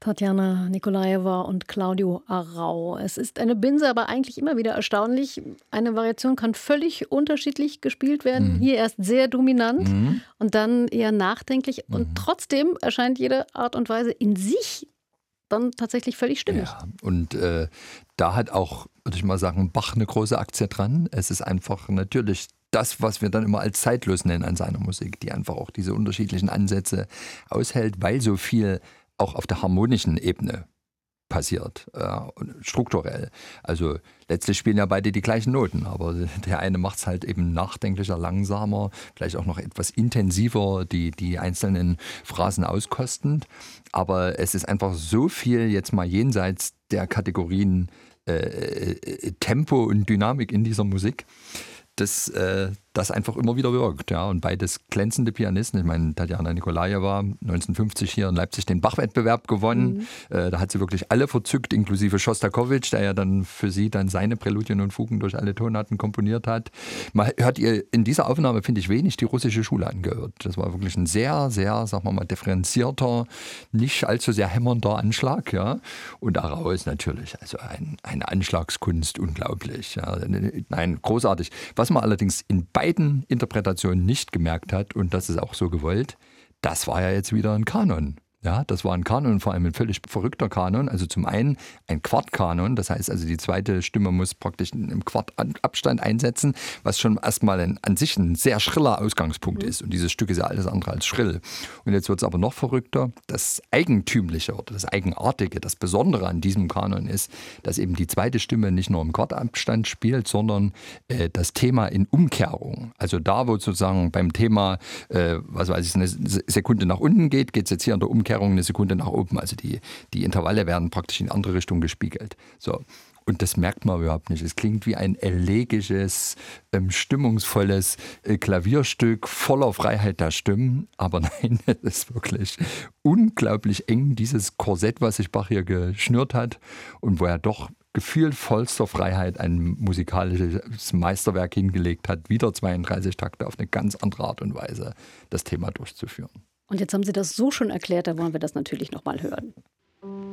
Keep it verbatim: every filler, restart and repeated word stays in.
Tatjana Nikolajewa und Claudio Arrau. Es ist eine Binse, aber eigentlich immer wieder erstaunlich. Eine Variation kann völlig unterschiedlich gespielt werden. Mhm. Hier erst sehr dominant Mhm. und dann eher nachdenklich. Mhm. Und trotzdem erscheint jede Art und Weise in sich dann tatsächlich völlig stimmig. Ja, und äh, da hat auch, würde ich mal sagen, Bach eine große Aktie dran. Es ist einfach natürlich das, was wir dann immer als zeitlos nennen an seiner Musik, die einfach auch diese unterschiedlichen Ansätze aushält, weil so viel auch auf der harmonischen Ebene passiert, äh, strukturell. Also letztlich spielen ja beide die gleichen Noten, aber der eine macht es halt eben nachdenklicher, langsamer, vielleicht auch noch etwas intensiver, die, die einzelnen Phrasen auskostend. Aber es ist einfach so viel jetzt mal jenseits der Kategorien äh, Tempo und Dynamik in dieser Musik, dass äh, das einfach immer wieder wirkt. Ja. Und beides glänzende Pianisten. Ich meine, Tatjana Nikolajewa, neunzehnhundertfünfzig hier in Leipzig den Bach-Wettbewerb gewonnen. Mhm. Äh, da hat sie wirklich alle verzückt, inklusive Schostakowitsch, der ja dann für sie dann seine Präludien und Fugen durch alle Tonarten komponiert hat. Man hört ihr in dieser Aufnahme, finde ich, wenig die russische Schule angehört. Das war wirklich ein sehr, sehr, sagen wir mal, differenzierter, nicht allzu sehr hämmernder Anschlag. Ja. Und Arrau ist natürlich also ein, eine Anschlagskunst, unglaublich. Ja. Nein, großartig. Was man allerdings in beiden Interpretationen nicht gemerkt hat, und das ist auch so gewollt, das war ja jetzt wieder ein Kanon. Ja, das war ein Kanon, vor allem ein völlig verrückter Kanon. Also zum einen ein Quartkanon, das heißt also die zweite Stimme muss praktisch im Quartabstand einsetzen, was schon erstmal ein, an sich ein sehr schriller Ausgangspunkt mhm. ist. Und dieses Stück ist ja alles andere als schrill. Und jetzt wird es aber noch verrückter. Das Eigentümliche oder das Eigenartige, das Besondere an diesem Kanon ist, dass eben die zweite Stimme nicht nur im Quartabstand spielt, sondern äh, das Thema in Umkehrung. Also da, wo sozusagen beim Thema, äh, was weiß ich, eine Sekunde nach unten geht, geht es jetzt hier in der Umkehrung eine Sekunde nach oben. Also die, die Intervalle werden praktisch in andere Richtung gespiegelt. So. Und das merkt man überhaupt nicht. Es klingt wie ein elegisches, ähm, stimmungsvolles äh, Klavierstück voller Freiheit der Stimmen. Aber nein, es ist wirklich unglaublich eng, dieses Korsett, was sich Bach hier geschnürt hat und wo er doch gefühlt vollster Freiheit ein musikalisches Meisterwerk hingelegt hat, wieder zweiunddreißig Takte auf eine ganz andere Art und Weise das Thema durchzuführen. Und jetzt haben Sie das so schon erklärt, da wollen wir das natürlich noch mal hören.